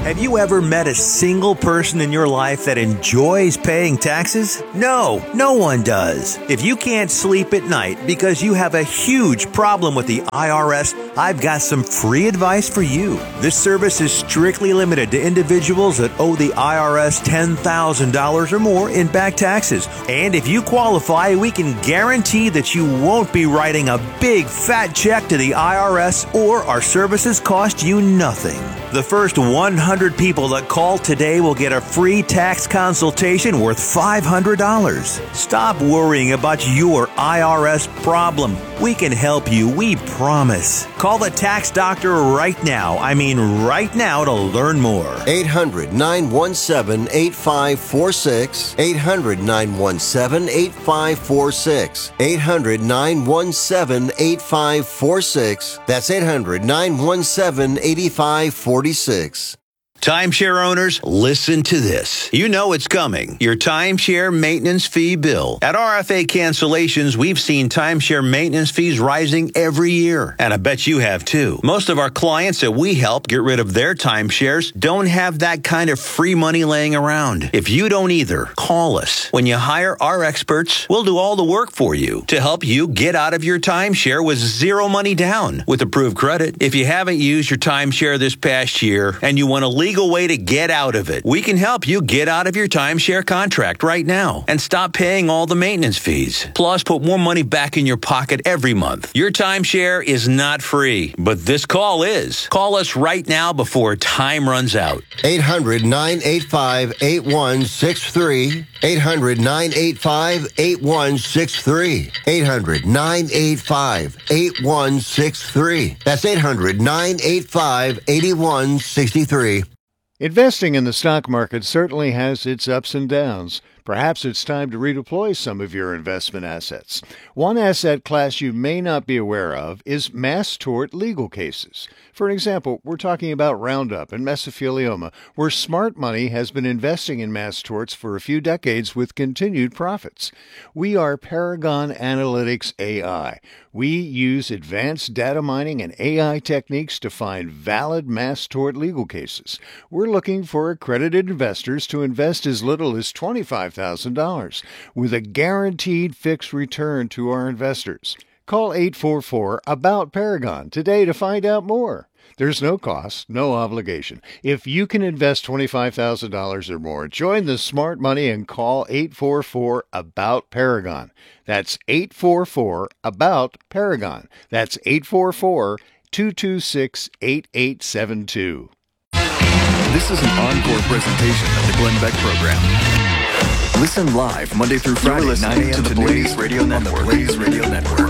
Have you ever met a single person in your life that enjoys paying taxes? No, no one does. If you can't sleep at night because you have a huge problem with the IRS, I've got some free advice for you. This service is strictly limited to individuals that owe the IRS $10,000 or more in back taxes. And if you qualify, we can guarantee that you won't be writing a big fat check to the IRS, or our services cost you nothing. The first 100 people that call today will get a free tax consultation worth $500. Stop worrying about your IRS problem. We can help you, we promise. Call the tax doctor right now. I mean right now, to learn more. 800-917-8546. 800-917-8546. 800-917-8546. That's 800-917-8546. Timeshare owners, listen to this. You know it's coming. Your timeshare maintenance fee bill. At RFA Cancellations, we've seen timeshare maintenance fees rising every year. And I bet you have too. Most of our clients that we help get rid of their timeshares don't have that kind of free money laying around. If you don't either, call us. When you hire our experts, we'll do all the work for you to help you get out of your timeshare with zero money down with approved credit. If you haven't used your timeshare this past year and you want to legal way to get out of it, we can help you get out of your timeshare contract right now and stop paying all the maintenance fees. Plus, put more money back in your pocket every month. Your timeshare is not free, but this call is. Call us right now before time runs out. 800-985-8163. 800-985-8163. 800-985-8163. That's 800-985-8163. Investing in the stock market certainly has its ups and downs. Perhaps it's time to redeploy some of your investment assets. One asset class you may not be aware of is mass tort legal cases. For example, we're talking about Roundup and mesothelioma, where smart money has been investing in mass torts for a few decades with continued profits. We are Paragon Analytics AI. We use advanced data mining and AI techniques to find valid mass tort legal cases. We're looking for accredited investors to invest as little as $25,000 with a guaranteed fixed return to our investors. Call 844-ABOUT-PARAGON today to find out more. There's no cost, no obligation. If you can invest $25,000 or more, join the smart money and call 844-ABOUT-PARAGON. That's 844-ABOUT-PARAGON. That's 844-226-8872. This is an encore presentation of the Glenn Beck Program. Listen live Monday through Friday, 9 a.m. to the Blaze Radio Network. On the Blaze Radio Network.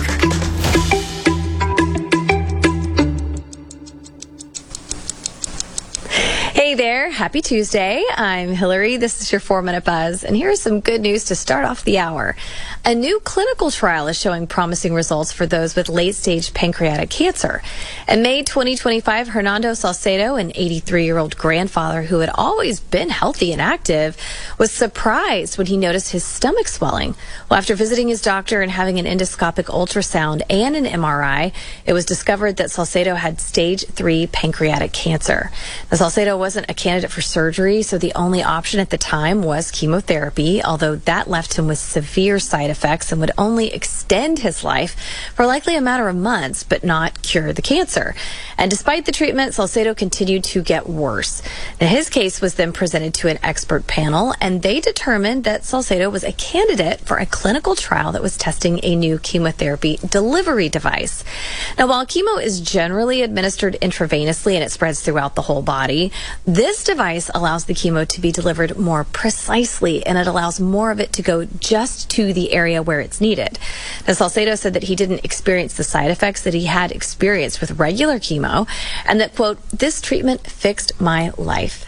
Hey there, happy Tuesday. I'm Hillary. This is your 4-Minute Buzz, and here's some good news to start off the hour. A new clinical trial is showing promising results for those with late-stage pancreatic cancer. In May 2025, Hernando Salcedo, an 83-year-old grandfather who had always been healthy and active, was surprised when he noticed his stomach swelling. Well, after visiting his doctor and having an endoscopic ultrasound and an MRI, it was discovered that Salcedo had stage 3 pancreatic cancer. Now, Salcedo wasn't a candidate for surgery, so the only option at the time was chemotherapy, although that left him with severe side effects and would only extend his life for likely a matter of months, but not cure the cancer. And despite the treatment, Salcedo continued to get worse. Now, his case was then presented to an expert panel, and they determined that Salcedo was a candidate for a clinical trial that was testing a new chemotherapy delivery device. Now, while chemo is generally administered intravenously and it spreads throughout the whole body, this device allows the chemo to be delivered more precisely, and it allows more of it to go just to the area where it's needed. Now, Salcedo said that he didn't experience the side effects that he had experienced with regular chemo, and that, quote, "This treatment fixed my life."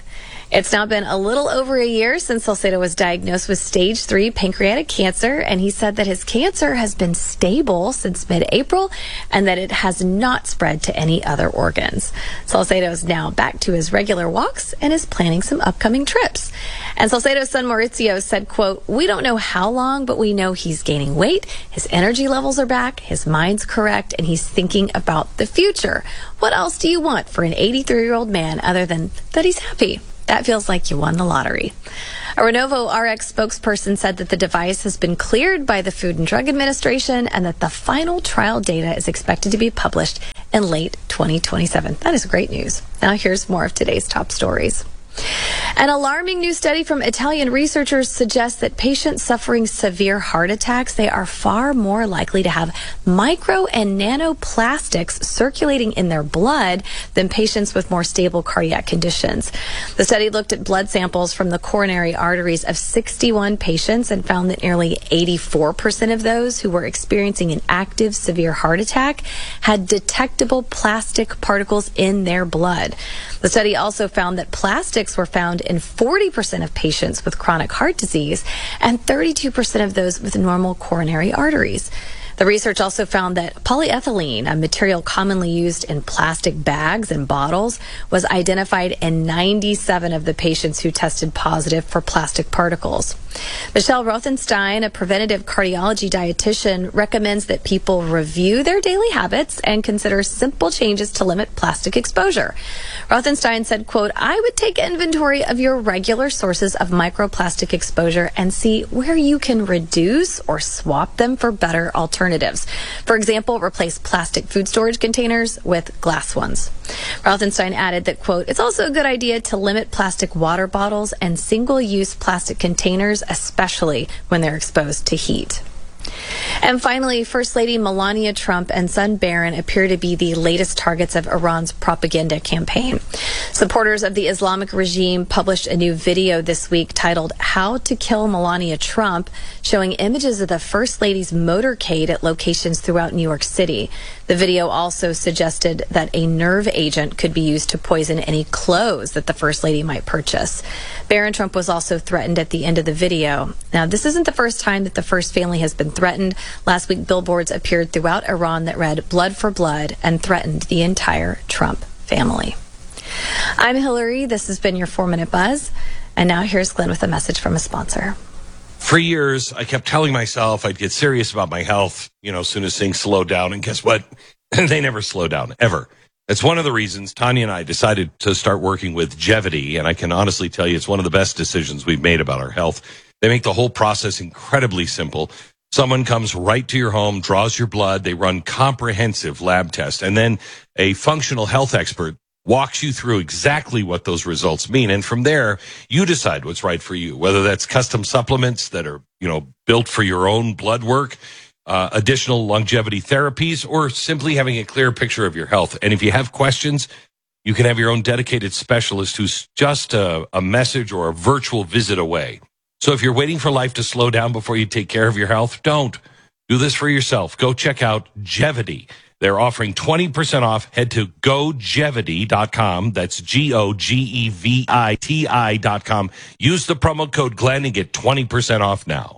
It's now been a little over a year since Salcedo was diagnosed with stage 3 pancreatic cancer, and he said that his cancer has been stable since mid-April and that it has not spread to any other organs. Salcedo is now back to his regular walks and is planning some upcoming trips. And Salcedo's son Mauricio said, quote, "We don't know how long, but we know he's gaining weight, his energy levels are back, his mind's correct, and he's thinking about the future. What else do you want for an 83-year-old man other than that he's happy? That feels like you won the lottery." A Renovo RX spokesperson said that the device has been cleared by the Food and Drug Administration and that the final trial data is expected to be published in late 2027. That is great news. Now here's more of today's top stories. An alarming new study from Italian researchers suggests that patients suffering severe heart attacks, they are far more likely to have micro and nanoplastics circulating in their blood than patients with more stable cardiac conditions. The study looked at blood samples from the coronary arteries of 61 patients and found that nearly 84% of those who were experiencing an active severe heart attack had detectable plastic particles in their blood. The study also found that plastics were found in 40% of patients with chronic heart disease and 32% of those with normal coronary arteries. The research also found that polyethylene, a material commonly used in plastic bags and bottles, was identified in 97 of the patients who tested positive for plastic particles. Michelle Rothenstein, a preventative cardiology dietitian, recommends that people review their daily habits and consider simple changes to limit plastic exposure. Rothenstein said, quote, "I would take inventory of your regular sources of microplastic exposure and see where you can reduce or swap them for better alternatives. For example, replace plastic food storage containers with glass ones." Rothenstein added that, quote, "It's also a good idea to limit plastic water bottles and single-use plastic containers, especially when they're exposed to heat." And finally, First Lady Melania Trump and son Barron appear to be the latest targets of Iran's propaganda campaign. Supporters of the Islamic regime published a new video this week titled "How to Kill Melania Trump," showing images of the First Lady's motorcade at locations throughout New York City. The video also suggested that a nerve agent could be used to poison any clothes that the First Lady might purchase. Barron Trump was also threatened at the end of the video. Now, this isn't the first time that the First Family has been threatened. Last week, billboards appeared throughout Iran that read "Blood for Blood" and threatened the entire Trump family. I'm Hillary. This has been your 4-Minute Buzz. And now here's Glenn with a message from a sponsor. For years, I kept telling myself I'd get serious about my health, as soon as things slowed down. And guess what? They never slow down, ever. That's one of the reasons Tanya and I decided to start working with Gevity. And I can honestly tell you it's one of the best decisions we've made about our health. They make the whole process incredibly simple. Someone comes right to your home, draws your blood, they run comprehensive lab tests, and then a functional health expert walks you through exactly what those results mean. And from there, you decide what's right for you, whether that's custom supplements that are, built for your own blood work, additional longevity therapies, or simply having a clear picture of your health. And if you have questions, you can have your own dedicated specialist who's just a message or a virtual visit away. So if you're waiting for life to slow down before you take care of your health, don't. Do this for yourself. Go check out Gevity. They're offering 20% off. Head to gogevity.com. That's GOGEVITI.com. Use the promo code Glenn and get 20% off now.